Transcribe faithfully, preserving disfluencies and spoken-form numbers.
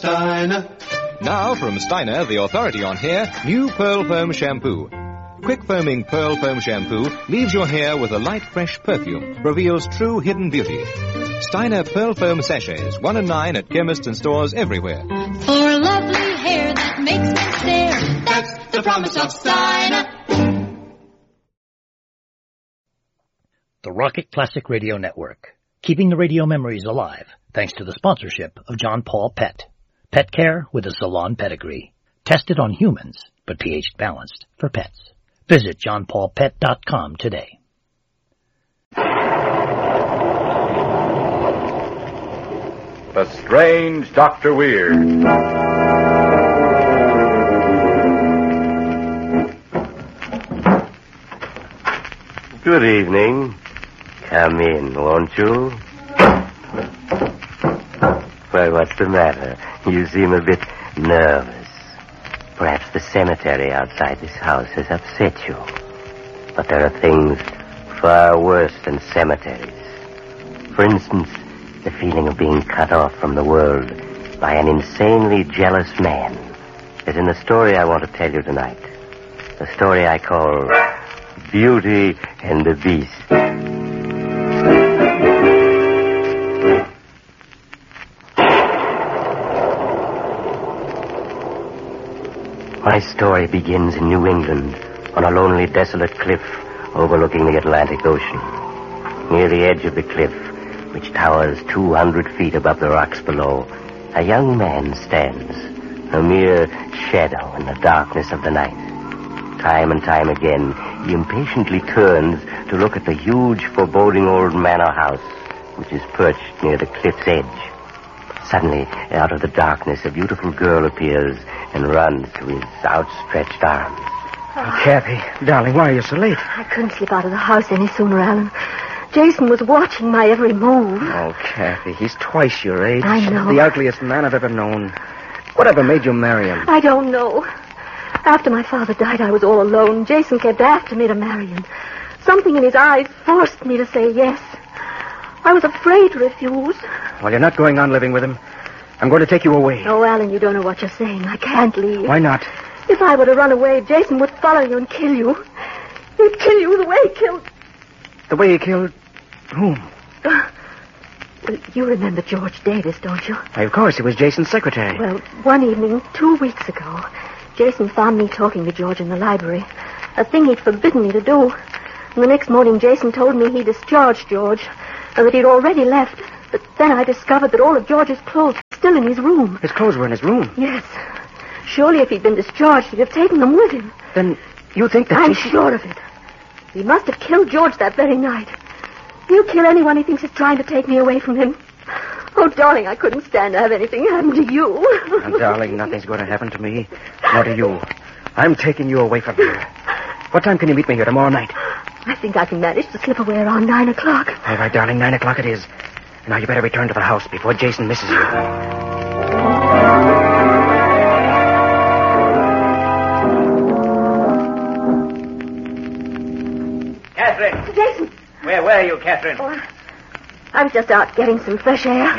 Steiner. Now from Steiner, the authority on hair, new Pearl Foam Shampoo. Quick foaming Pearl Foam Shampoo leaves your hair with a light, fresh perfume, reveals true hidden beauty. Steiner Pearl Foam Sachets, one and nine at chemists and stores everywhere. For lovely hair that makes me stare, that's the promise of Steiner. The Rocket Classic Radio Network, keeping the radio memories alive, thanks to the sponsorship of John Paul Pet. Pet care with a salon pedigree. Tested on humans, but pH balanced for pets. Visit john paul pet dot com today. The Strange Doctor Weird. Good evening. Come in, won't you? Why, what's the matter? You seem a bit nervous. Perhaps the cemetery outside this house has upset you. But there are things far worse than cemeteries. For instance, the feeling of being cut off from the world by an insanely jealous man, as in the story I want to tell you tonight. The story I call Beauty and the Beast. My story begins in New England, on a lonely, desolate cliff overlooking the Atlantic Ocean. Near the edge of the cliff, which towers two hundred feet above the rocks below, a young man stands, a mere shadow in the darkness of the night. Time and time again, he impatiently turns to look at the huge, foreboding old manor house, which is perched near the cliff's edge. Suddenly, out of the darkness, a beautiful girl appears and runs to his outstretched arms. Oh, Kathy, darling, why are you so late? I couldn't slip out of the house any sooner, Alan. Jason was watching my every move. Oh, Kathy, he's twice your age. I know. The ugliest man I've ever known. Whatever made you marry him? I don't know. After my father died, I was all alone. Jason kept after me to marry him. Something in his eyes forced me to say yes. I was afraid to refuse. Well, you're not going on living with him. I'm going to take you away. Oh, Alan, you don't know what you're saying. I can't leave. Why not? If I were to run away, Jason would follow you and kill you. He'd kill you the way he killed... The way he killed whom? Uh, well, you remember George Davis, don't you? Why, of course, he was Jason's secretary. Well, one evening, two weeks ago, Jason found me talking to George in the library. A thing he'd forbidden me to do. And the next morning, Jason told me he discharged George, and that he'd already left. But then I discovered that all of George's clothes were still in his room. His clothes were in his room? Yes. Surely if he'd been discharged, he'd have taken them with him. Then you think that... I'm Jason... sure of it. He must have killed George that very night. He'll kill anyone he thinks is trying to take me away from him. Oh, darling, I couldn't stand to have anything happen to you. Oh, darling, nothing's going to happen to me. Nor to you. I'm taking you away from here. What time can you meet me here tomorrow night? I think I can manage to slip away around nine o'clock. All right, darling, nine o'clock it is. Now you better return to the house before Jason misses you. Catherine! Jason! Where were you, Catherine? Oh, I was just out getting some fresh air.